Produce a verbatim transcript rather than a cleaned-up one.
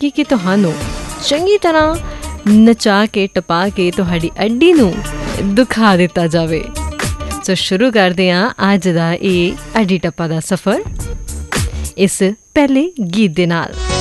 ਕਿ ਕਿ ਤੁਹਾਨੂੰ ਚੰਗੀ ਤਰ੍ਹਾਂ ਨਚਾ ਕੇ ਟਪਾ ਕੇ ਤੁਹਾਡੀ ਅੱਡੀ ਨੂੰ ਦੁਖਾ ਦਿੱਤਾ ਜਾਵੇ। ਸੋ ਸ਼ੁਰੂ ਕਰਦੇ ਹਾਂ ਅੱਜ ਦਾ ਇਹ ਅੱਡੀ ਟੱਪਾ ਦਾ ਸਫ਼ਰ ਇਸ ਪਹਿਲੇ ਗੀਤ ਦੇ ਨਾਲ।